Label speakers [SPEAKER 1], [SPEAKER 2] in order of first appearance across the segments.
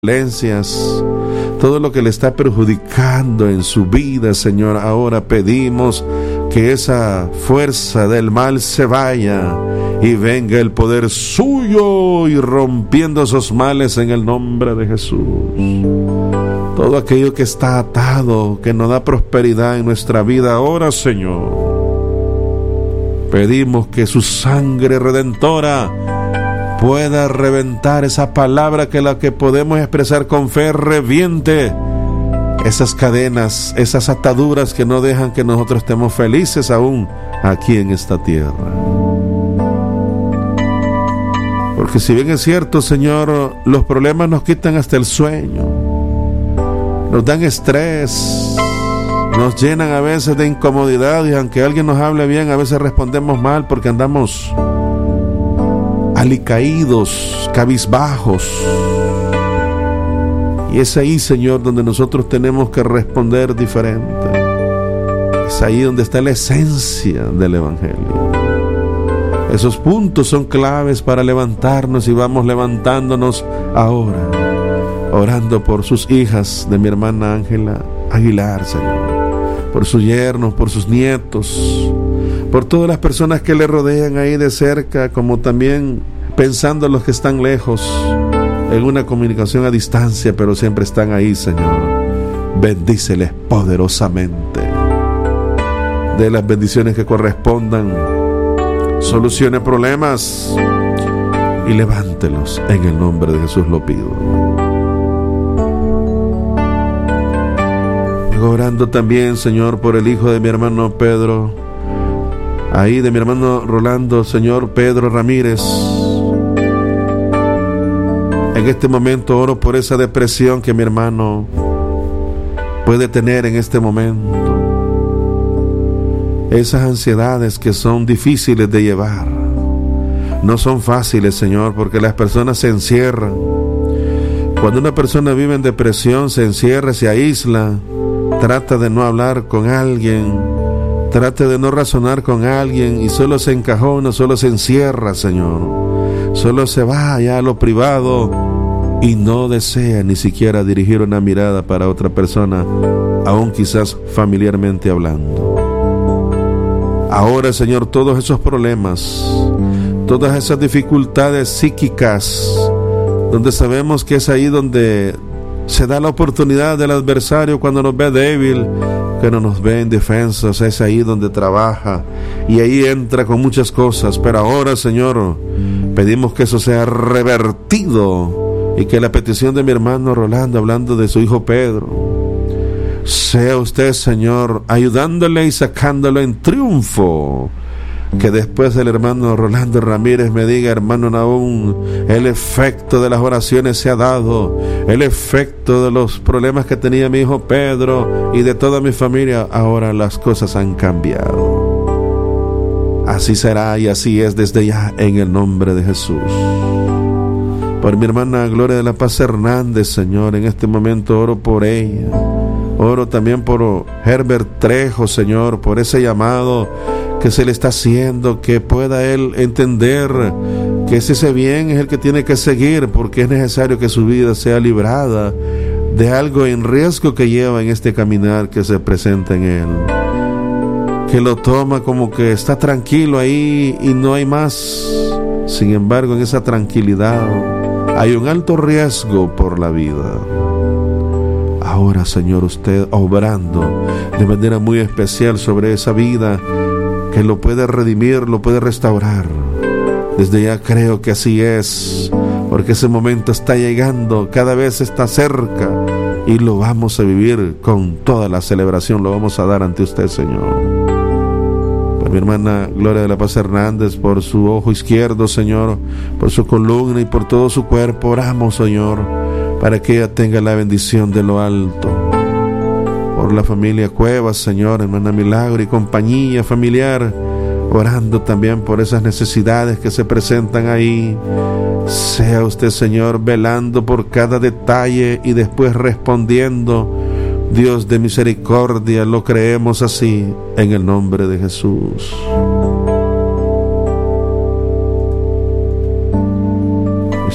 [SPEAKER 1] violencias, todo lo que le está perjudicando en su vida, Señor. Ahora pedimos que esa fuerza del mal se vaya y venga el poder suyo y rompiendo esos males en el nombre de Jesús. Todo aquello que está atado, que no da prosperidad en nuestra vida, ahora, Señor, pedimos que su sangre redentora pueda reventar esa palabra, que la que podemos expresar con fe reviente esas cadenas, esas ataduras que no dejan que nosotros estemos felices aún aquí en esta tierra. Porque si bien es cierto, Señor, los problemas nos quitan hasta el sueño, nos dan estrés, nos llenan a veces de incomodidad, y aunque alguien nos hable bien, a veces respondemos mal porque andamos alicaídos, cabizbajos. Y es ahí, Señor, donde nosotros tenemos que responder diferente. Es ahí donde está la esencia del Evangelio. Esos puntos son claves para levantarnos, y vamos levantándonos ahora, orando por sus hijas de mi hermana Ángela Aguilar, Señor, por sus yernos, por sus nietos, por todas las personas que le rodean ahí de cerca, como también pensando en los que están lejos, en una comunicación a distancia, pero siempre están ahí, Señor. Bendíceles poderosamente, de las bendiciones que correspondan, solucione problemas y levántelos, en el nombre de Jesús lo pido. Orando también, Señor, por el hijo de mi hermano Pedro, ahí de mi hermano Rolando, Señor, Pedro Ramírez. En este momento oro por esa depresión que mi hermano puede tener en este momento, esas ansiedades que son difíciles de llevar. No son fáciles, Señor, porque las personas se encierran. Cuando una persona vive en depresión, se encierra, se aísla, trata de no hablar con alguien, trata de no razonar con alguien, y solo se encajona, solo se encierra, Señor. Solo se va allá a lo privado y no desea ni siquiera dirigir una mirada para otra persona, aún quizás familiarmente hablando. Ahora, Señor, todos esos problemas, todas esas dificultades psíquicas, donde sabemos que es ahí donde se da la oportunidad del adversario cuando nos ve débil, que no nos ve indefensos, es ahí donde trabaja y ahí entra con muchas cosas. Pero ahora, Señor, pedimos que eso sea revertido y que la petición de mi hermano Rolando, hablando de su hijo Pedro, sea usted, Señor, ayudándole y sacándolo en triunfo. Que después el hermano Rolando Ramírez me diga: hermano Nahum, el efecto de las oraciones se ha dado, el efecto de los problemas que tenía mi hijo Pedro y de toda mi familia, ahora las cosas han cambiado. Así será y así es desde ya, en el nombre de Jesús. Por mi hermana Gloria de la Paz Hernández, Señor, en este momento oro por ella. Oro también por Herbert Trejo, Señor, por ese llamado que se le está haciendo, que pueda él entender que ese bien es el que tiene que seguir, porque es necesario que su vida sea librada de algo en riesgo que lleva en este caminar que se presenta en él, que lo toma como que está tranquilo ahí y no hay más. Sin embargo, en esa tranquilidad hay un alto riesgo por la vida. Ahora, Señor, usted obrando de manera muy especial sobre esa vida, que lo puede redimir, lo puede restaurar. Desde ya creo que así es, porque ese momento está llegando, cada vez está cerca, y lo vamos a vivir con toda la celebración, lo vamos a dar ante usted, Señor. Por mi hermana Gloria de la Paz Hernández, por su ojo izquierdo, Señor, por su columna y por todo su cuerpo, oramos, Señor, para que ella tenga la bendición de lo alto. Por la familia Cuevas, Señor, hermana Milagro y compañía familiar, orando también por esas necesidades que se presentan ahí. Sea usted, Señor, velando por cada detalle y después respondiendo. Dios de misericordia, lo creemos así, en el nombre de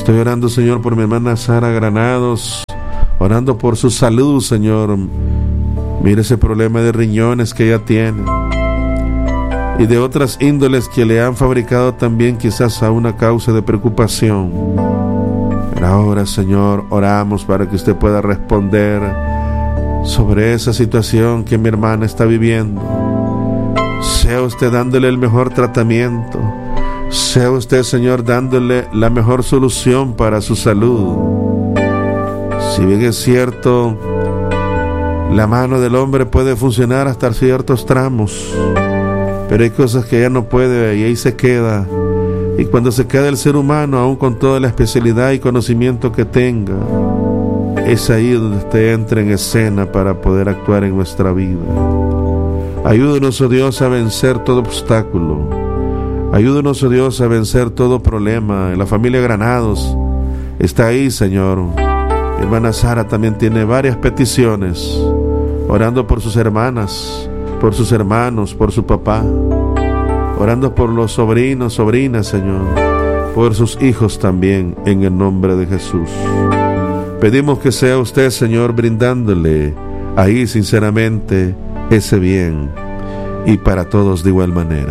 [SPEAKER 1] Estoy orando, Señor, por mi hermana Sara Granados, orando por su salud, Señor. Mire ese problema de riñones que ella tiene y de otras índoles que le han fabricado también quizás a una causa de preocupación. Pero ahora, Señor, oramos para que usted pueda responder sobre esa situación que mi hermana está viviendo. Sea usted dándole el mejor tratamiento, sea usted, Señor, dándole la mejor solución para su salud. Si bien es cierto, la mano del hombre puede funcionar hasta ciertos tramos, pero hay cosas que ella no puede y ahí se queda. Y cuando se queda el ser humano, aún con toda la especialidad y conocimiento que tenga, es ahí donde usted entra en escena para poder actuar en nuestra vida. Ayúdanos, oh Dios, a vencer todo obstáculo. Ayúdanos, oh Dios, a vencer todo problema. La familia Granados está ahí, Señor. Mi hermana Sara también tiene varias peticiones, orando por sus hermanas, por sus hermanos, por su papá, orando por los sobrinos, sobrinas, Señor, por sus hijos también, en el nombre de Jesús. Pedimos que sea usted, Señor, brindándole ahí sinceramente ese bien, y para todos de igual manera.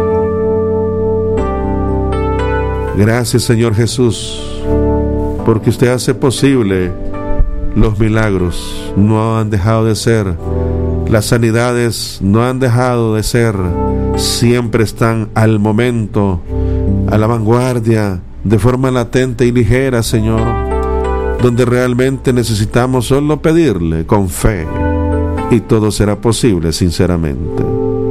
[SPEAKER 1] Gracias, Señor Jesús, porque usted hace posible los milagros. No han dejado de ser, las sanidades no han dejado de ser, siempre están al momento, a la vanguardia, de forma latente y ligera, Señor, donde realmente necesitamos solo pedirle con fe y todo será posible sinceramente.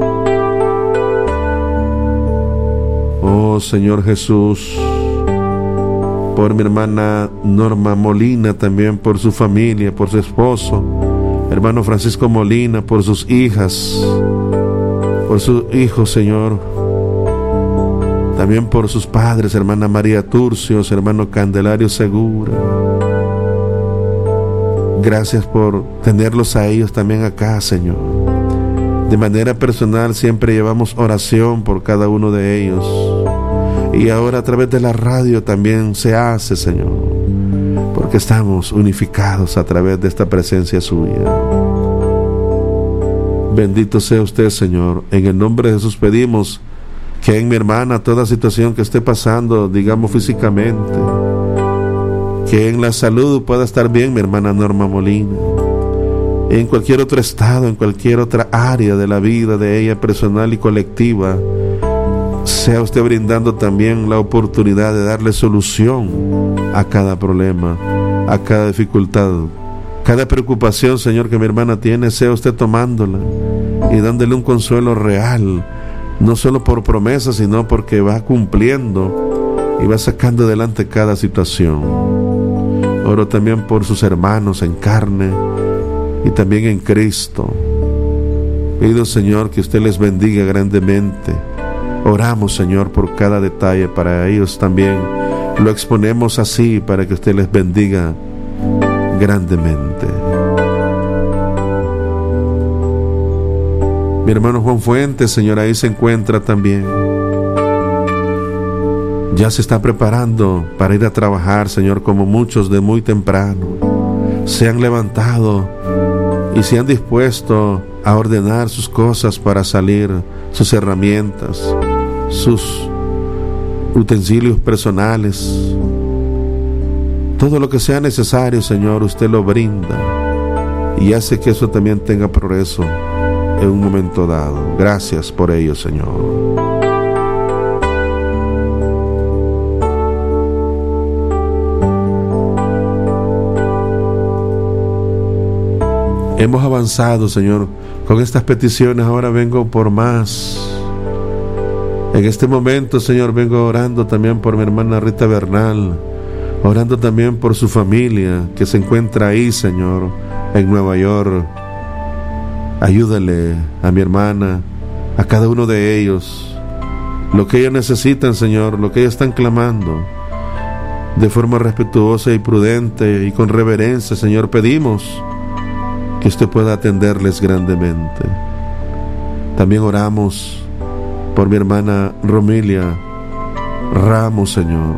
[SPEAKER 1] Oh Señor Jesús, por mi hermana Norma Molina, también por su familia, por su esposo, hermano Francisco Molina, por sus hijas, por sus hijos, Señor, también por sus padres, hermana María Turcios, hermano Candelario Segura. Gracias por tenerlos a ellos también acá, Señor. De manera personal siempre llevamos oración por cada uno de ellos. Y ahora a través de la radio también se hace, Señor, porque estamos unificados a través de esta presencia suya. Bendito sea usted, Señor. En el nombre de Jesús pedimos que en mi hermana toda situación que esté pasando, digamos físicamente, que en la salud pueda estar bien mi hermana Norma Molina, en cualquier otro estado, en cualquier otra área de la vida de ella personal y colectiva, sea usted brindando también la oportunidad de darle solución a cada problema, a cada dificultad, cada preocupación, Señor, que mi hermana tiene, sea usted tomándola y dándole un consuelo real, no solo por promesas, sino porque va cumpliendo y va sacando adelante cada situación. Oro también por sus hermanos en carne y también en Cristo. Pido, Señor, que usted les bendiga grandemente. Oramos, Señor, por cada detalle para ellos también. Lo exponemos así para que usted les bendiga grandemente. Mi hermano Juan Fuentes, Señor, ahí se encuentra también. Ya se está preparando para ir a trabajar, Señor, como muchos de muy temprano. Se han levantado y se han dispuesto a ordenar sus cosas para salir, sus herramientas, sus utensilios personales. Todo lo que sea necesario, Señor, usted lo brinda y hace que eso también tenga progreso en un momento dado. Gracias por ello, Señor. Hemos avanzado, Señor, con estas peticiones. Ahora vengo por más. En este momento, Señor, vengo orando también por mi hermana Rita Bernal, orando también por su familia que se encuentra ahí, Señor, en Nueva York. Ayúdale a mi hermana, a cada uno de ellos, lo que ellos necesitan, Señor, lo que ellos están clamando. De forma respetuosa y prudente y con reverencia, Señor, pedimos que usted pueda atenderles grandemente. También oramos por mi hermana Romilia Ramos, Señor,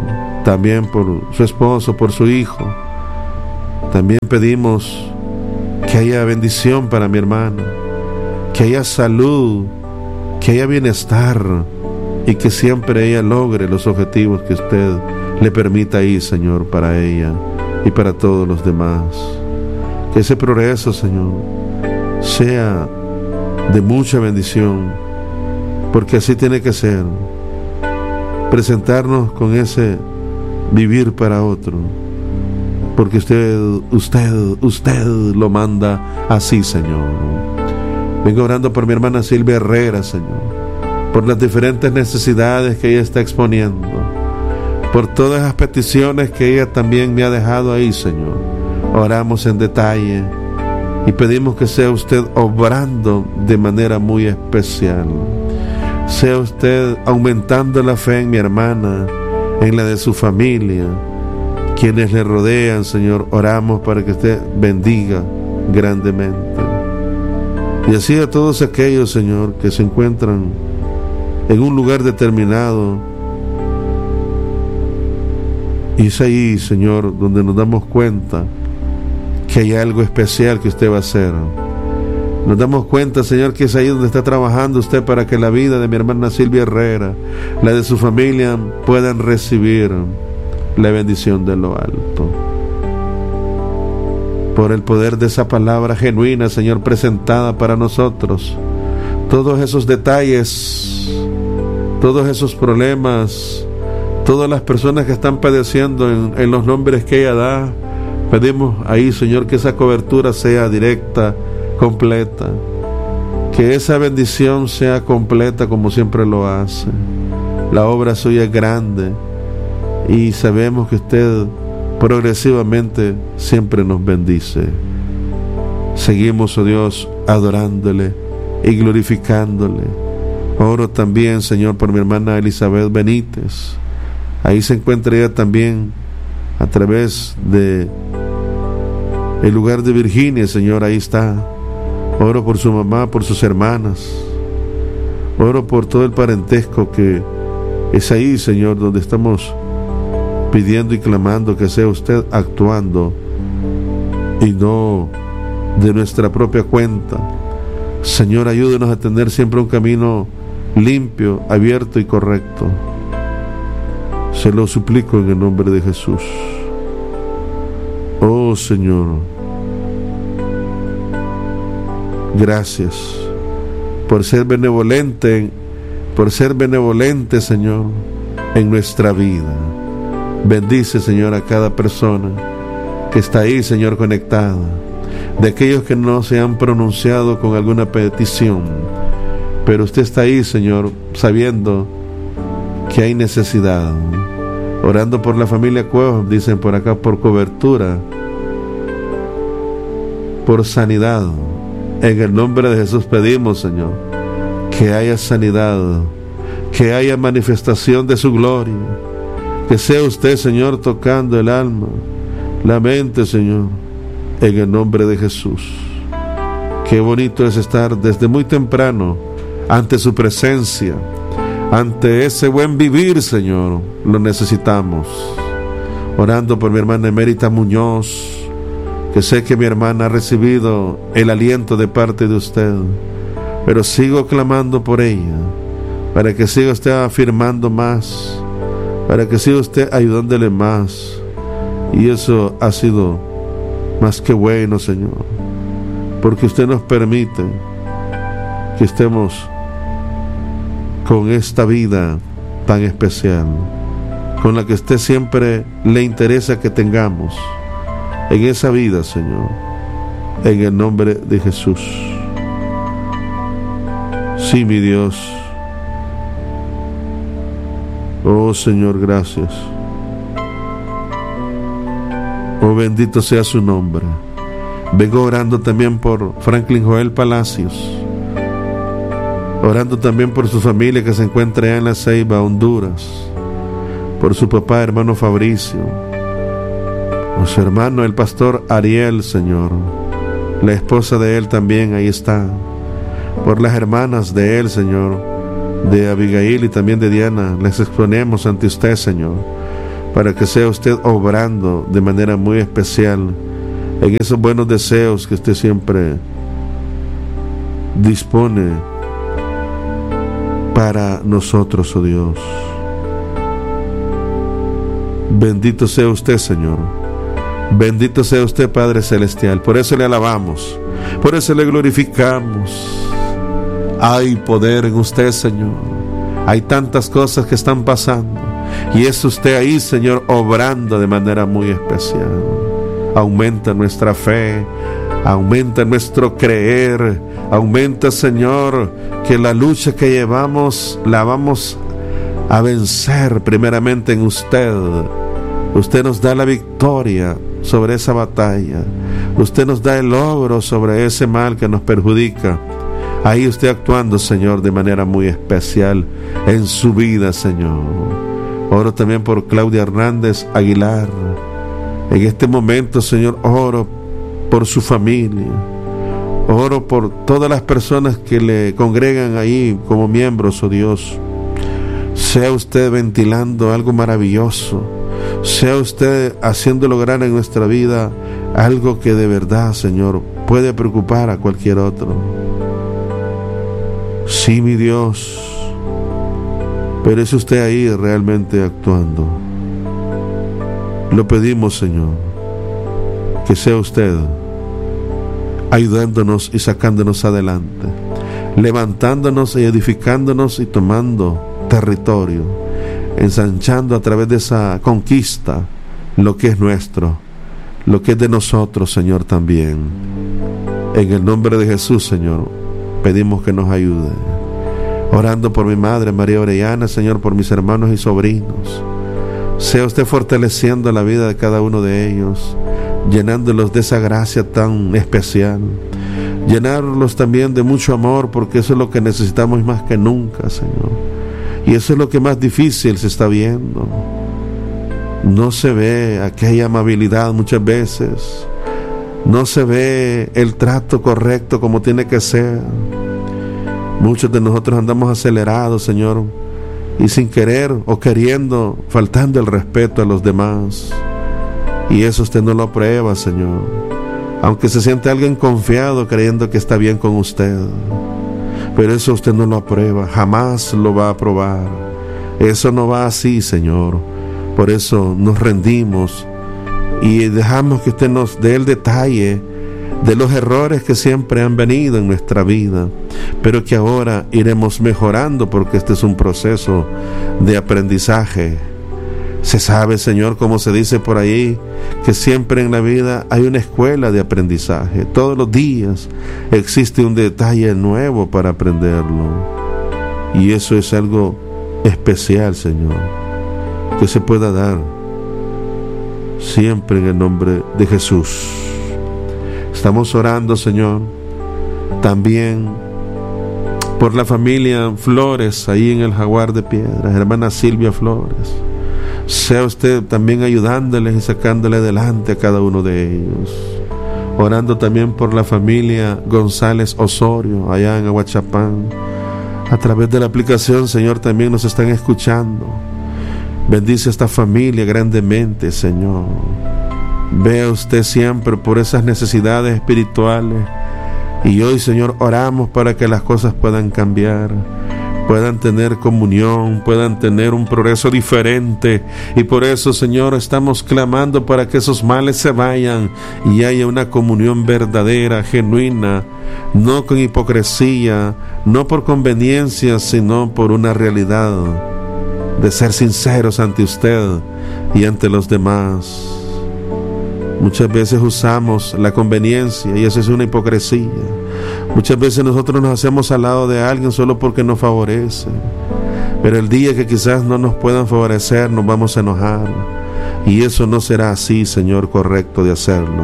[SPEAKER 1] también por su esposo, por su hijo. También pedimos que haya bendición para mi hermana, que haya salud, que haya bienestar y que siempre ella logre los objetivos que usted le permita ir, Señor, para ella y para todos los demás. Que ese progreso, Señor, sea de mucha bendición, porque así tiene que ser. Presentarnos con ese vivir para otro, porque usted lo manda así, Señor. Vengo orando por mi hermana Silvia Herrera, Señor, por las diferentes necesidades que ella está exponiendo, por todas las peticiones que ella también me ha dejado ahí, Señor. Oramos en detalle y pedimos que sea usted obrando de manera muy especial. Sea usted aumentando la fe en mi hermana, en la de su familia, quienes le rodean, Señor. Oramos para que usted bendiga grandemente. Y así a todos aquellos, Señor, que se encuentran en un lugar determinado. Y es ahí, Señor, donde nos damos cuenta que hay algo especial que usted va a hacer. Nos damos cuenta, Señor, que es ahí donde está trabajando usted para que la vida de mi hermana Silvia Herrera, la de su familia, puedan recibir la bendición de lo alto. Por el poder de esa palabra genuina, Señor, presentada para nosotros, todos esos detalles, todos esos problemas, todas las personas que están padeciendo en los nombres que ella da, pedimos ahí, Señor, que esa cobertura sea directa, completa, que esa bendición sea completa como siempre lo hace. La obra suya es grande y sabemos que usted progresivamente siempre nos bendice. Seguimos, oh Dios, adorándole y glorificándole. Oro también, Señor, por mi hermana Elizabeth Benítez. Ahí se encuentra ella también a través de el lugar de Virginia, Señor, ahí está. Oro por su mamá, por sus hermanas. Oro por todo el parentesco que es ahí, Señor, donde estamos pidiendo y clamando que sea usted actuando y no de nuestra propia cuenta. Señor, ayúdenos a tener siempre un camino limpio, abierto y correcto. Se lo suplico en el nombre de Jesús. Oh Señor, gracias por ser benevolente, Señor, en nuestra vida. Bendice, Señor, a cada persona que está ahí, Señor, conectada, de aquellos que no se han pronunciado con alguna petición, pero usted está ahí, Señor, sabiendo que hay necesidad. Orando por la familia Cuevas, dicen por acá, por cobertura, por sanidad. En el nombre de Jesús pedimos, Señor, que haya sanidad, que haya manifestación de su gloria, que sea usted, Señor, tocando el alma, la mente, Señor, en el nombre de Jesús. Qué bonito es estar desde muy temprano ante su presencia, ante ese buen vivir, Señor. Lo necesitamos. Orando por mi hermana Emérita Muñoz, que sé que mi hermana ha recibido el aliento de parte de usted, pero sigo clamando por ella, para que siga usted afirmando más, para que siga usted ayudándole más. Y eso ha sido más que bueno, Señor, porque usted nos permite que estemos con esta vida tan especial, con la que usted siempre le interesa que tengamos en esa vida, Señor, en el nombre de Jesús. Sí, mi Dios. Oh Señor, gracias. Oh, bendito sea su nombre. Vengo orando también por Franklin Joel Palacios, orando también por su familia que se encuentra allá en La Ceiba, Honduras, por su papá, hermano Fabricio, por su hermano, el pastor Ariel, Señor, la esposa de él también ahí está, por las hermanas de él, Señor, de Abigail y también de Diana, les exponemos ante usted, Señor, para que sea usted obrando de manera muy especial en esos buenos deseos que usted siempre dispone para nosotros, oh Dios. Bendito sea usted, Señor. Bendito sea usted, Padre Celestial. Por eso le alabamos, por eso le glorificamos. Hay poder en usted, Señor. Hay tantas cosas que están pasando y es usted ahí, Señor, obrando de manera muy especial. Aumenta nuestra fe, aumenta nuestro creer, aumenta, Señor, que la lucha que llevamos la vamos a vencer primeramente en usted. Usted nos da la victoria sobre esa batalla. Usted nos da el logro sobre ese mal que nos perjudica. Ahí usted actuando, Señor, de manera muy especial en su vida, Señor. Oro también por Claudia Hernández Aguilar. En este momento, Señor, oro por su familia. Oro por todas las personas que le congregan ahí como miembros, oh Dios. Sea usted ventilando algo maravilloso. Sea usted haciendo lograr en nuestra vida algo que de verdad, Señor, puede preocupar a cualquier otro. Sí, mi Dios, pero es usted ahí realmente actuando. Lo pedimos, Señor, que sea usted ayudándonos y sacándonos adelante, levantándonos y edificándonos y tomando territorio, ensanchando a través de esa conquista lo que es nuestro, lo que es de nosotros, Señor, también. En el nombre de Jesús, Señor, pedimos que nos ayude. Orando por mi madre María Orellana, Señor, por mis hermanos y sobrinos. Sea usted fortaleciendo la vida de cada uno de ellos, llenándolos de esa gracia tan especial, llenarlos también de mucho amor, porque eso es lo que necesitamos más que nunca, Señor. Y eso es lo que más difícil se está viendo. No se ve aquella amabilidad muchas veces, no se ve el trato correcto como tiene que ser. Muchos de nosotros andamos acelerados, Señor, y sin querer o queriendo, faltando el respeto a los demás. Y eso usted no lo aprueba, Señor. Aunque se siente alguien confiado creyendo que está bien con usted, pero eso usted no lo aprueba, jamás lo va a aprobar. Eso no va así, Señor. Por eso nos rendimos y dejamos que usted nos dé el detalle de los errores que siempre han venido en nuestra vida, pero que ahora iremos mejorando, porque este es un proceso de aprendizaje. Se sabe, Señor, como se dice por ahí, que siempre en la vida hay una escuela de aprendizaje. Todos los días existe un detalle nuevo para aprenderlo, y eso es algo especial, Señor, que se pueda dar siempre en el nombre de Jesús. Estamos orando, Señor, también por la familia Flores, ahí en el Jaguar de Piedras, hermana Silvia Flores. Sea usted también ayudándoles y sacándole adelante a cada uno de ellos. Orando también por la familia González Osorio, allá en Aguachapán. A través de la aplicación, Señor, también nos están escuchando. Bendice a esta familia grandemente, Señor. Vea usted siempre por esas necesidades espirituales. Y hoy, Señor, oramos para que las cosas puedan cambiar, puedan tener comunión, puedan tener un progreso diferente. Y por eso, Señor, estamos clamando para que esos males se vayan y haya una comunión verdadera, genuina, no con hipocresía, no por conveniencia, sino por una realidad de ser sinceros ante usted y ante los demás. Muchas veces usamos la conveniencia y eso es una hipocresía. Muchas veces nosotros nos hacemos al lado de alguien solo porque nos favorece, pero el día que quizás no nos puedan favorecer nos vamos a enojar, y eso no será así, Señor, correcto de hacerlo.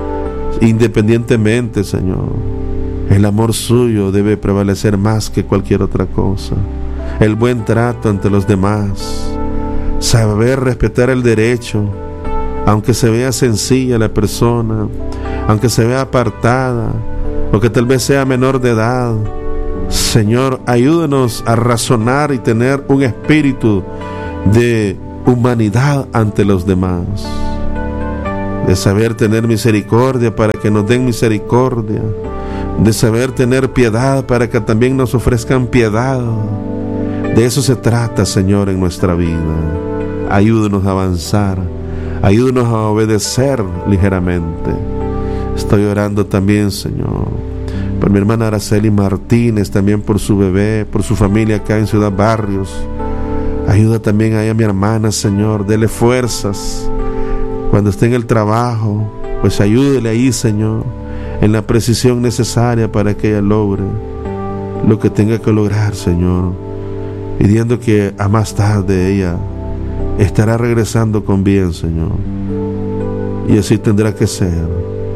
[SPEAKER 1] Independientemente, Señor, el amor suyo debe prevalecer más que cualquier otra cosa. El buen trato ante los demás, saber respetar el derecho, aunque se vea sencilla la persona, aunque se vea apartada, o que tal vez sea menor de edad. Señor, ayúdanos a razonar y tener un espíritu de humanidad ante los demás, de saber tener misericordia para que nos den misericordia, de saber tener piedad para que también nos ofrezcan piedad. De eso se trata, Señor, en nuestra vida. Ayúdanos a avanzar, ayúdanos a obedecer ligeramente. Estoy orando también, Señor, por mi hermana Araceli Martínez, también por su bebé, por su familia acá en Ciudad Barrios. Ayuda también a mi hermana, Señor, dele fuerzas cuando esté en el trabajo, pues ayúdele ahí, Señor, en la precisión necesaria para que ella logre lo que tenga que lograr, Señor, pidiendo que a más tarde ella estará regresando con bien, Señor, y así tendrá que ser.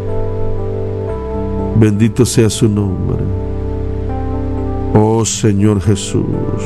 [SPEAKER 1] Bendito sea su nombre. Oh Señor Jesús,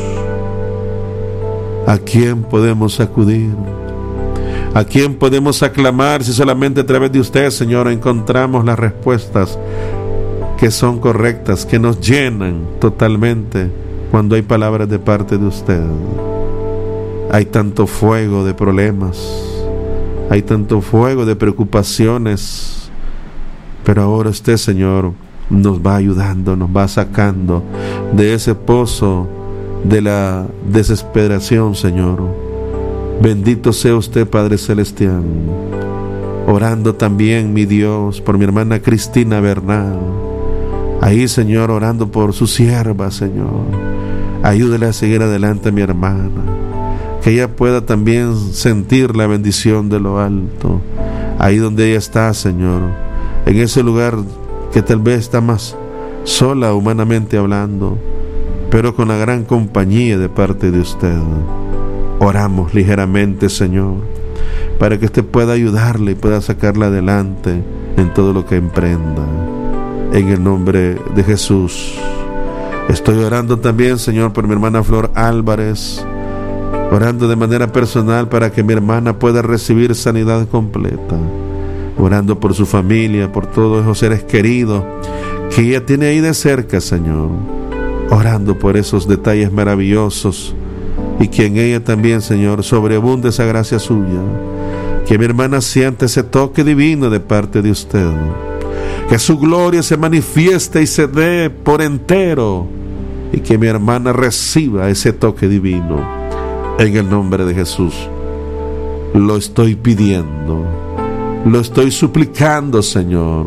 [SPEAKER 1] ¿a quién podemos acudir? ¿A quién podemos aclamar si solamente a través de usted, Señor, encontramos las respuestas que son correctas, que nos llenan totalmente cuando hay palabras de parte de usted? Hay tanto fuego de problemas, hay tanto fuego de preocupaciones, pero ahora usted, Señor, nos va ayudando, nos va sacando de ese pozo de la desesperación, Señor. Bendito sea usted, Padre Celestial. Orando también, mi Dios, por mi hermana Cristina Bernal. Ahí, Señor, orando por su sierva, Señor. Ayúdele a seguir adelante a mi hermana, que ella pueda también sentir la bendición de lo alto. Ahí donde ella está, Señor, en ese lugar que tal vez está más sola humanamente hablando, pero con la gran compañía de parte de usted. Oramos ligeramente, Señor, para que usted pueda ayudarle y pueda sacarla adelante en todo lo que emprenda. En el nombre de Jesús. Estoy orando también, Señor, por mi hermana Flor Álvarez, orando de manera personal para que mi hermana pueda recibir sanidad completa, orando por su familia, por todos esos seres queridos que ella tiene ahí de cerca, Señor, orando por esos detalles maravillosos, y que en ella también, Señor, sobreabunde esa gracia suya, que mi hermana sienta ese toque divino de parte de usted, que su gloria se manifieste y se dé por entero, y que mi hermana reciba ese toque divino. En el nombre de Jesús lo estoy pidiendo, lo estoy suplicando, Señor.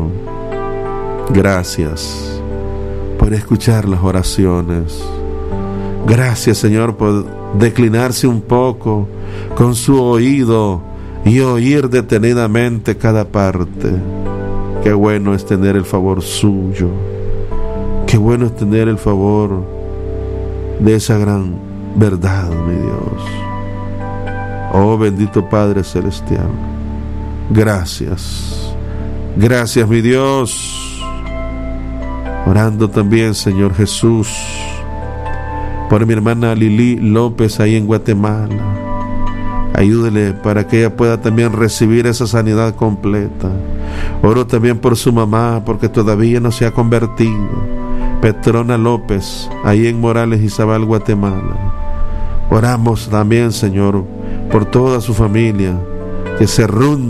[SPEAKER 1] Gracias por escuchar las oraciones. Gracias, Señor, por declinarse un poco con su oído y oír detenidamente cada parte. Qué bueno es tener el favor suyo. Qué bueno es tener el favor de esa gran verdad, mi Dios. Oh, bendito Padre Celestial. Gracias. Gracias, mi Dios. Orando también, Señor Jesús, por mi hermana Lili López ahí en Guatemala. Ayúdele para que ella pueda también recibir esa sanidad completa. Oro también por su mamá, porque todavía no se ha convertido, Petrona López, ahí en Morales, Izabal, Guatemala. Oramos también, Señor, por toda su familia, que se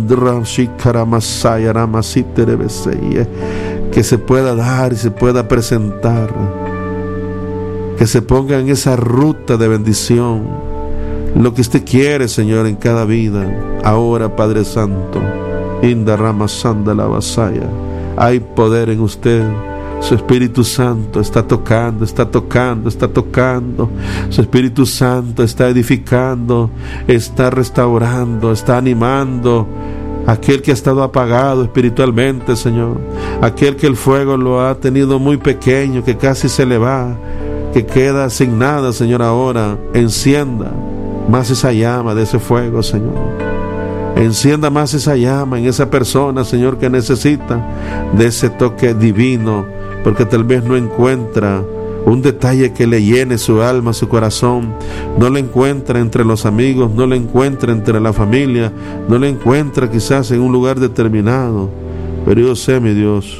[SPEAKER 1] que se pueda dar y se pueda presentar, que se ponga en esa ruta de bendición, lo que usted quiere, Señor, en cada vida. Ahora, Padre Santo, Inda Rama Sanda la Vasaya, hay poder en usted. Su Espíritu Santo está tocando, está tocando, está tocando. Su Espíritu Santo está edificando, está restaurando, está animando aquel que ha estado apagado espiritualmente, Señor, aquel que el fuego lo ha tenido muy pequeño, que casi se le va, que queda sin nada, Señor. Ahora encienda más esa llama de ese fuego, Señor. Encienda más esa llama en esa persona, Señor, que necesita de ese toque divino, porque tal vez no encuentra un detalle que le llene su alma, su corazón. No lo encuentra entre los amigos, no lo encuentra entre la familia, no lo encuentra quizás en un lugar determinado. Pero yo sé, mi Dios,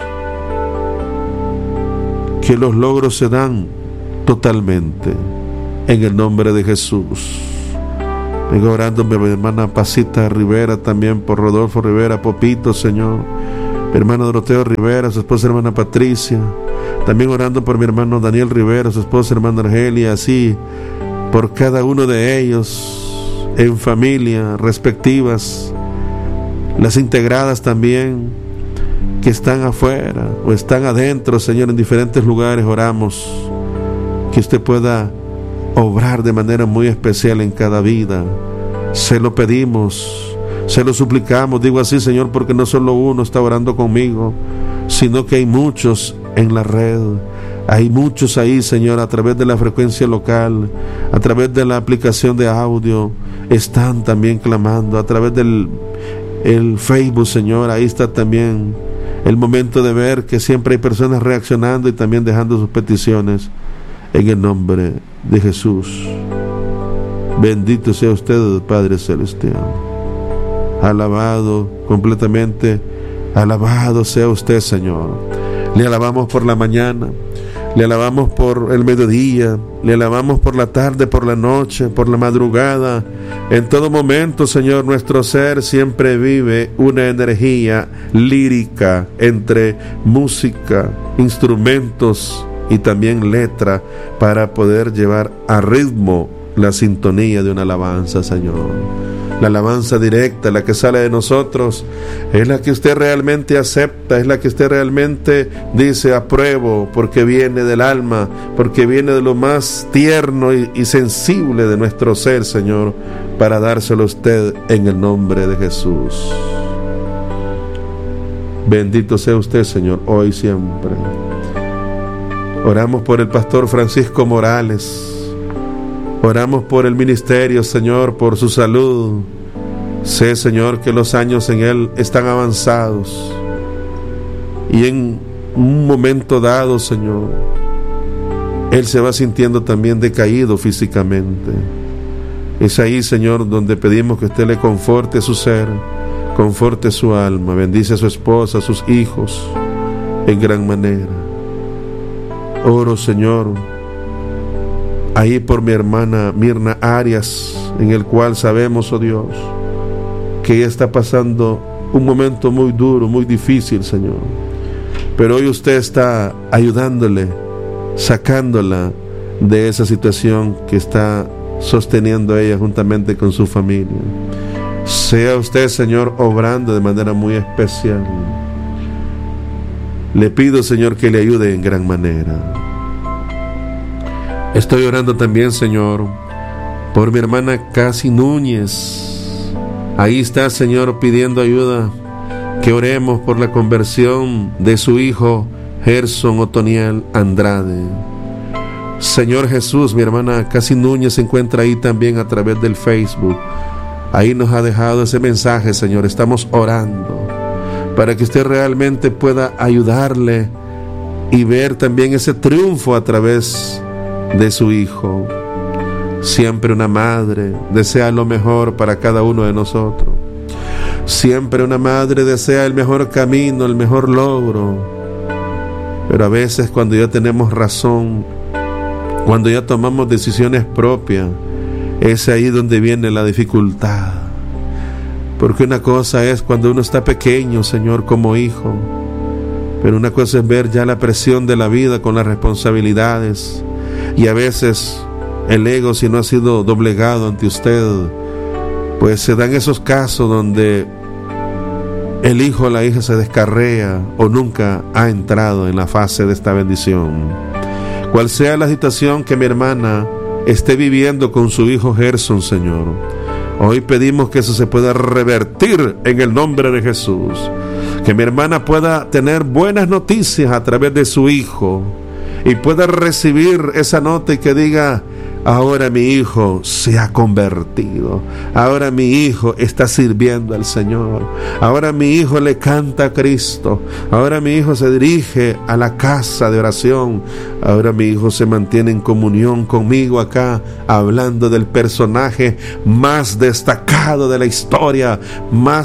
[SPEAKER 1] que los logros se dan totalmente en el nombre de Jesús. Vengo orando por mi hermana Pasita Rivera, también por Rodolfo Rivera, Popito, Señor. Mi hermano Doroteo Rivera, su esposa hermana Patricia. También orando por mi hermano Daniel Rivera, su esposa hermana Argelia, así por cada uno de ellos en familia respectivas, las integradas también que están afuera o están adentro, Señor, en diferentes lugares. Oramos que usted pueda obrar de manera muy especial en cada vida. Se lo pedimos, se lo suplicamos. Digo así, Señor, porque no solo uno está orando conmigo, sino que hay muchos en la red. Hay muchos ahí, Señor, a través de la frecuencia local, a través de la aplicación de audio, están también clamando, a través del Facebook, Señor. Ahí está también el momento de ver que siempre hay personas reaccionando y también dejando sus peticiones. En el nombre de Jesús, bendito sea usted, Padre Celestial. Alabado completamente, alabado sea usted, Señor. Le alabamos por la mañana, le alabamos por el mediodía, le alabamos por la tarde, por la noche, por la madrugada. En todo momento, Señor, nuestro ser siempre vive una energía lírica entre música, instrumentos y también letra, para poder llevar a ritmo la sintonía de una alabanza, Señor. La alabanza directa, la que sale de nosotros, es la que usted realmente acepta, es la que usted realmente dice apruebo, porque viene del alma, porque viene de lo más tierno y sensible de nuestro ser, Señor, para dárselo a usted en el nombre de Jesús. Bendito sea usted, Señor, hoy y siempre. Oramos por el pastor Francisco Morales. Oramos por el ministerio, Señor, por su salud. Sé, Señor, que los años en él están avanzados. Y en un momento dado, Señor, él se va sintiendo también decaído físicamente. Es ahí, Señor, donde pedimos que usted le conforte su ser, conforte su alma, bendice a su esposa, a sus hijos, en gran manera. Oro, Señor, ahí por mi hermana Mirna Arias, en el cual sabemos, oh Dios, que ella está pasando un momento muy duro, muy difícil, Señor. Pero hoy usted está ayudándole, sacándola de esa situación que está sosteniendo ella juntamente con su familia. Sea usted, Señor, obrando de manera muy especial. Le pido, Señor, que le ayude en gran manera. Estoy orando también, Señor, por mi hermana Casi Núñez. Ahí está, Señor, pidiendo ayuda. Que oremos por la conversión de su hijo Gerson Otoniel Andrade. Señor Jesús, mi hermana Casi Núñez se encuentra ahí también a través del Facebook. Ahí nos ha dejado ese mensaje, Señor. Estamos orando para que usted realmente pueda ayudarle y ver también ese triunfo a través de su hijo. Siempre una madre desea lo mejor para cada uno de nosotros. Siempre una madre desea el mejor camino, el mejor logro. Pero a veces cuando ya tenemos razón, cuando ya tomamos decisiones propias, es ahí donde viene la dificultad. Porque una cosa es cuando uno está pequeño, Señor, como hijo, pero una cosa es ver ya la presión de la vida con las responsabilidades, y a veces el ego, si no ha sido doblegado ante usted, pues se dan esos casos donde el hijo o la hija se descarrea o nunca ha entrado en la fase de esta bendición. Cual sea la situación que mi hermana esté viviendo con su hijo Gerson, Señor, hoy pedimos que eso se pueda revertir en el nombre de Jesús. Que mi hermana pueda tener buenas noticias a través de su hijo y pueda recibir esa nota y que diga: ahora mi hijo se ha convertido, ahora mi hijo está sirviendo al Señor, ahora mi hijo le canta a Cristo, ahora mi hijo se dirige a la casa de oración, ahora mi hijo se mantiene en comunión conmigo acá, hablando del personaje más destacado de la historia, más sacado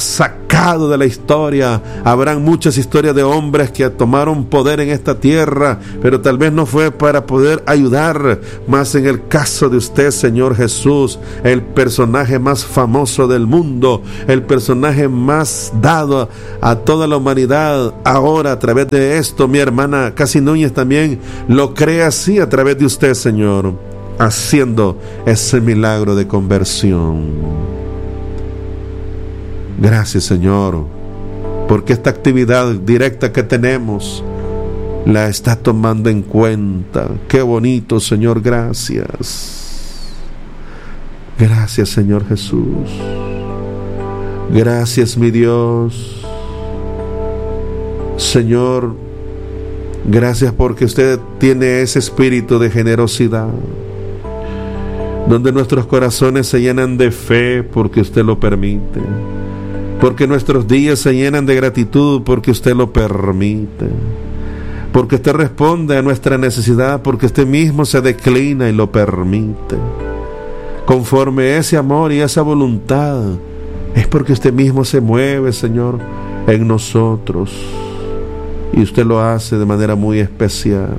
[SPEAKER 1] pecado de la historia. Habrán muchas historias de hombres que tomaron poder en esta tierra, pero tal vez no fue para poder ayudar. Más en el caso de usted, Señor Jesús, el personaje más famoso del mundo, el personaje más dado a toda la humanidad, ahora a través de esto, mi hermana Casi Núñez también lo cree así a través de usted, Señor, haciendo ese milagro de conversión. Gracias, Señor, porque esta actividad directa que tenemos la está tomando en cuenta. Qué bonito, Señor, gracias. Gracias, Señor Jesús. Gracias, mi Dios. Señor, gracias porque usted tiene ese espíritu de generosidad, donde nuestros corazones se llenan de fe porque usted lo permite, porque nuestros días se llenan de gratitud porque usted lo permite, porque usted responde a nuestra necesidad, porque usted mismo se declina y lo permite. Conforme ese amor y esa voluntad, es porque usted mismo se mueve, Señor, en nosotros, y usted lo hace de manera muy especial.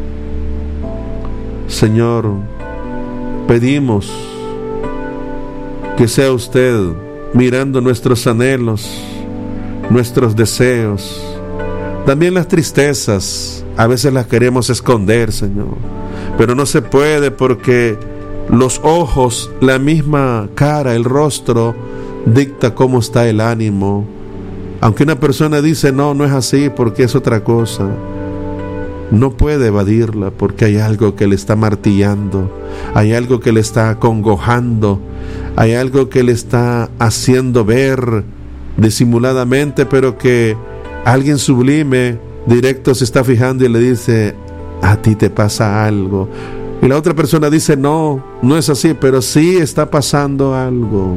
[SPEAKER 1] Señor, pedimos que sea usted mirando nuestros anhelos, nuestros deseos, también las tristezas. A veces las queremos esconder, Señor, pero no se puede porque los ojos, la misma cara, el rostro dicta cómo está el ánimo. Aunque una persona dice no es así porque es otra cosa, no puede evadirla porque hay algo que le está martillando, hay algo que le está acongojando, hay algo que le está haciendo ver disimuladamente, pero que alguien sublime, directo, se está fijando y le dice: a ti te pasa algo. Y la otra persona dice: no es así, pero sí está pasando algo.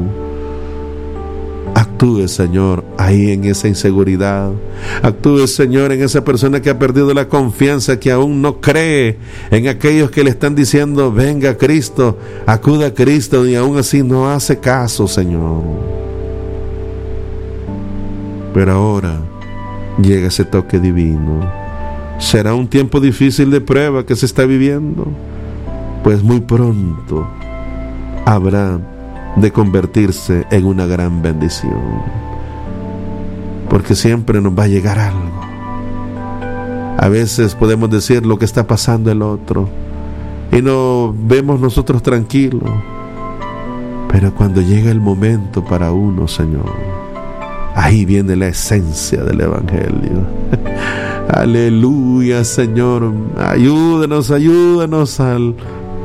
[SPEAKER 1] Actúe, Señor, ahí en esa inseguridad. Actúe, Señor, en esa persona que ha perdido la confianza, que aún no cree en aquellos que le están diciendo: venga a Cristo, acuda a Cristo, y aún así no hace caso, Señor. Pero ahora llega ese toque divino. Será un tiempo difícil de prueba que se está viviendo, pues muy pronto habrá de convertirse en una gran bendición, porque siempre nos va a llegar algo. A veces podemos decir lo que está pasando el otro y nos vemos nosotros tranquilos, pero cuando llega el momento para uno, Señor, ahí viene la esencia del Evangelio. Aleluya, Señor, ayúdanos al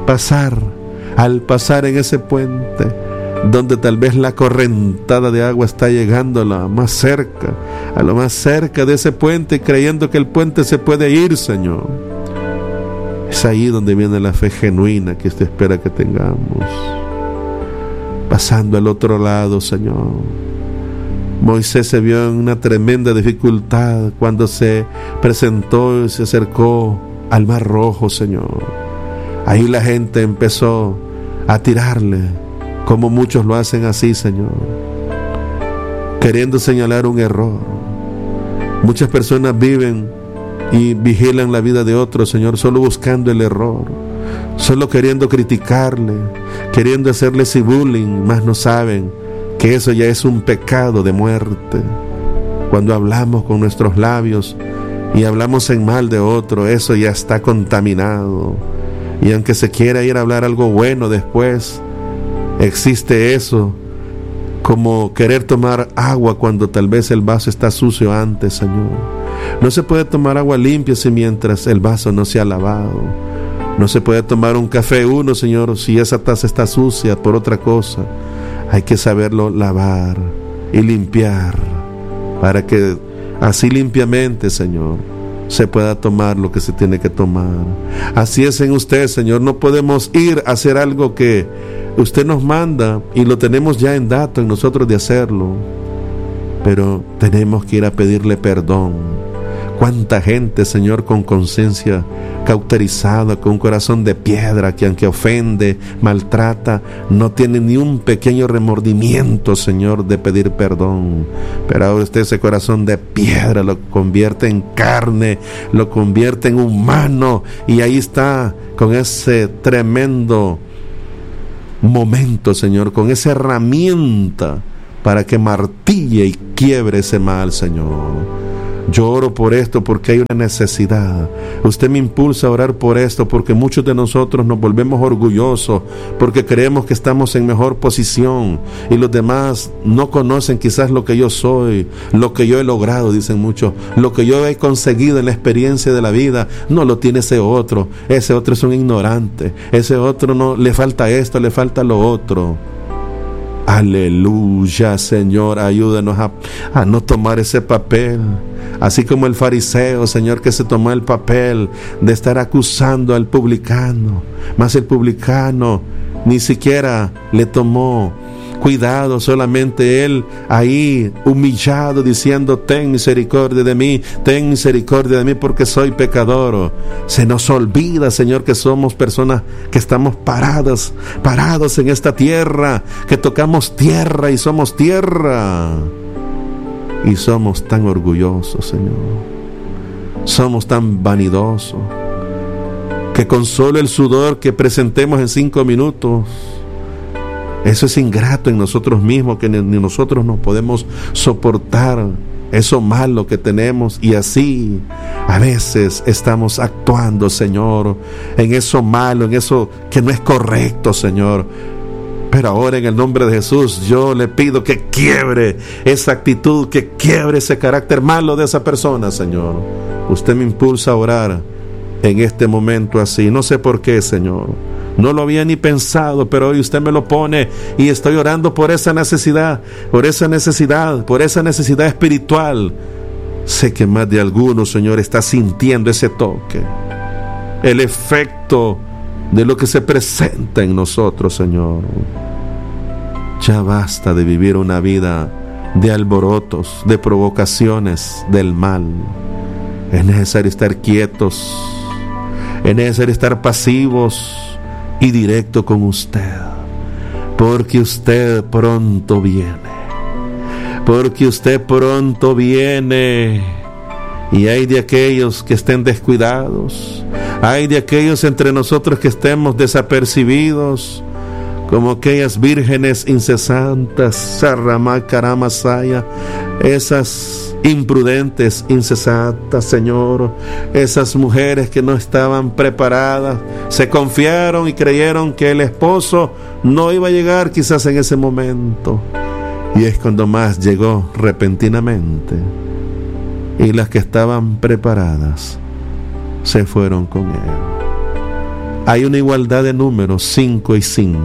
[SPEAKER 1] pasar en ese puente, donde tal vez la correntada de agua está llegando a lo más cerca de ese puente, creyendo que el puente se puede ir, Señor. Es ahí donde viene la fe genuina que usted espera que tengamos. Pasando al otro lado, Señor. Moisés se vio en una tremenda dificultad cuando se presentó y se acercó al Mar Rojo, Señor. Ahí la gente empezó a tirarle, como muchos lo hacen así, Señor, queriendo señalar un error. Muchas personas viven y vigilan la vida de otros, Señor, solo buscando el error, solo queriendo criticarle, queriendo hacerle ese bullying, mas no saben que eso ya es un pecado de muerte. Cuando hablamos con nuestros labios y hablamos en mal de otro, eso ya está contaminado. Y aunque se quiera ir a hablar algo bueno después, existe eso, como querer tomar agua cuando tal vez el vaso está sucio antes, Señor. No se puede tomar agua limpia si mientras el vaso no se ha lavado. No se puede tomar un café Señor, si esa taza está sucia por otra cosa. Hay que saberlo lavar y limpiar, para que así limpiamente, Señor, se pueda tomar lo que se tiene que tomar. Así es en usted, Señor. No podemos ir a hacer algo que usted nos manda y lo tenemos ya en dato en nosotros de hacerlo, pero tenemos que ir a pedirle perdón. Cuánta gente, Señor, con conciencia cauterizada, con un corazón de piedra, que aunque ofende, maltrata, no tiene ni un pequeño remordimiento, Señor, de pedir perdón. Pero ahora usted ese corazón de piedra lo convierte en carne, lo convierte en humano, y ahí está con ese tremendo momento, Señor, con esa herramienta para que martille y quiebre ese mal, Señor. Yo oro por esto porque hay una necesidad. Usted me impulsa a orar por esto porque muchos de nosotros nos volvemos orgullosos porque creemos que estamos en mejor posición y los demás no conocen quizás lo que yo soy, lo que yo he logrado, dicen muchos, lo que yo he conseguido en la experiencia de la vida. No lo tiene ese otro es un ignorante, ese otro no le falta esto, le falta lo otro. Aleluya, Señor, ayúdanos a no tomar ese papel, así como el fariseo, Señor, que se tomó el papel de estar acusando al publicano, mas el publicano ni siquiera le tomó cuidado, solamente él ahí humillado diciendo: ten misericordia de mí porque soy pecador. Se nos olvida, Señor, que somos personas que estamos parados en esta tierra, que tocamos tierra y somos tierra, y somos tan orgullosos, Señor, somos tan vanidosos, que con solo el sudor que presentemos en 5 minutos, eso es ingrato en nosotros mismos, que ni nosotros nos podemos soportar eso malo que tenemos, y así a veces estamos actuando, Señor, en eso malo, en eso que no es correcto, Señor. Pero ahora, en el nombre de Jesús, yo le pido que quiebre esa actitud, que quiebre ese carácter malo de esa persona, Señor. Usted me impulsa a orar en este momento así, no sé por qué, Señor. No lo había ni pensado, pero hoy usted me lo pone y estoy orando por esa necesidad espiritual. Sé que más de alguno, Señor, está sintiendo ese toque, el efecto de lo que se presenta en nosotros, Señor. Ya basta de vivir una vida de alborotos, de provocaciones del mal. Es necesario estar quietos, es necesario estar pasivos y directo con usted, porque usted pronto viene, y hay de aquellos que estén descuidados, hay de aquellos entre nosotros que estemos desapercibidos, como aquellas vírgenes incesantes, Sarramá, Karamasaya, esas imprudentes, insensatas, Señor, esas mujeres que no estaban preparadas, se confiaron y creyeron que el esposo no iba a llegar quizás en ese momento, y es cuando más llegó repentinamente, y las que estaban preparadas se fueron con él. Hay una igualdad de números, 5 y 5.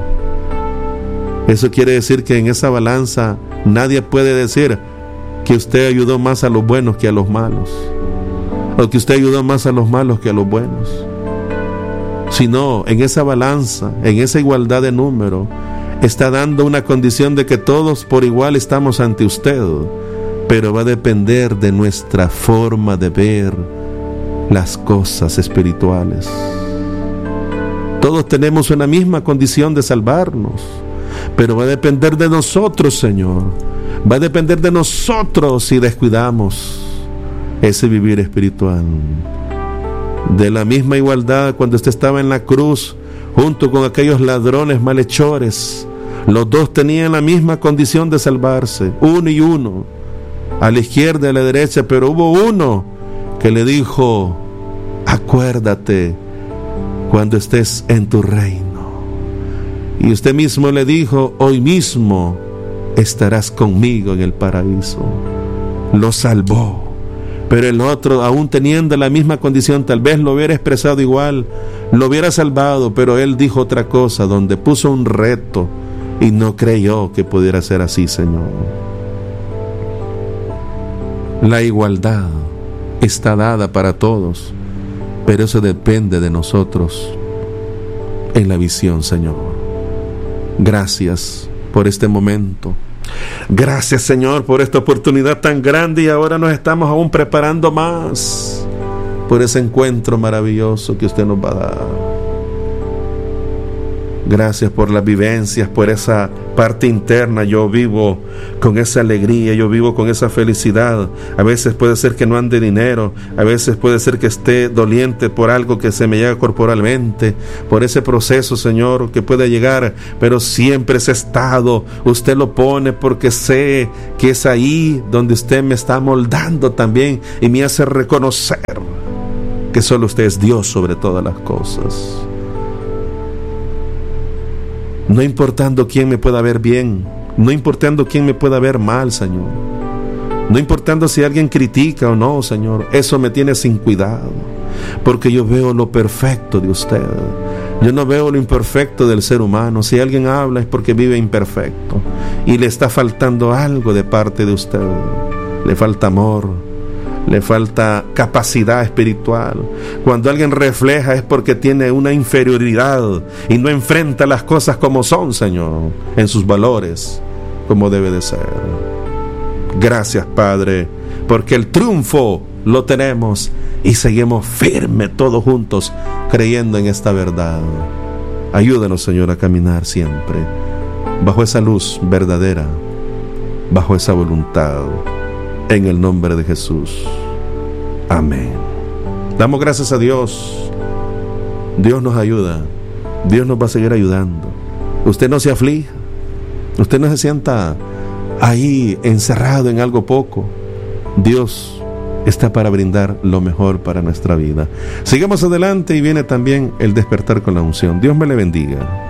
[SPEAKER 1] Eso quiere decir que en esa balanza nadie puede decir que usted ayudó más a los buenos que a los malos, o que usted ayudó más a los malos que a los buenos, sino en esa balanza, en esa igualdad de número, está dando una condición de que todos por igual estamos ante usted, pero va a depender de nuestra forma de ver las cosas espirituales. Todos tenemos una misma condición de salvarnos, pero va a depender de nosotros, Señor. Va a depender de nosotros si descuidamos ese vivir espiritual. De la misma igualdad, cuando usted estaba en la cruz junto con aquellos ladrones malhechores, los dos tenían la misma condición de salvarse, uno y uno, a la izquierda y a la derecha, pero hubo uno que le dijo: acuérdate cuando estés en tu reino. Y usted mismo le dijo: hoy mismo estarás conmigo en el paraíso. Lo salvó. Pero el otro, aún teniendo la misma condición, tal vez lo hubiera expresado igual, lo hubiera salvado, pero él dijo otra cosa, donde puso un reto y no creyó que pudiera ser así, Señor. La igualdad está dada para todos, pero eso depende de nosotros en la visión, Señor. Gracias por este momento. Gracias, Señor, por esta oportunidad tan grande, y ahora nos estamos aún preparando más por ese encuentro maravilloso que usted nos va a dar. Gracias por las vivencias, por esa parte interna. Yo vivo con esa alegría, yo vivo con esa felicidad. A veces puede ser que no ande dinero, a veces puede ser que esté doliente por algo que se me llega corporalmente, por ese proceso, Señor, que puede llegar, pero siempre ese estado usted lo pone porque sé que es ahí donde usted me está moldando también y me hace reconocer que solo usted es Dios sobre todas las cosas. No importando quién me pueda ver bien, no importando quién me pueda ver mal, Señor. No importando si alguien critica o no, Señor. Eso me tiene sin cuidado, porque yo veo lo perfecto de usted. Yo no veo lo imperfecto del ser humano. Si alguien habla es porque vive imperfecto y le está faltando algo de parte de usted. Le falta amor, le falta capacidad espiritual. Cuando alguien refleja es porque tiene una inferioridad y no enfrenta las cosas como son, Señor, en sus valores, como debe de ser. Gracias, Padre, porque el triunfo lo tenemos y seguimos firmes todos juntos creyendo en esta verdad. Ayúdanos, Señor, a caminar siempre bajo esa luz verdadera, bajo esa voluntad, en el nombre de Jesús. Amén. Damos gracias a Dios. Dios nos ayuda. Dios nos va a seguir ayudando. Usted no se aflija. Usted no se sienta ahí encerrado en algo poco. Dios está para brindar lo mejor para nuestra vida. Sigamos adelante y viene también el despertar con la unción. Dios me le bendiga.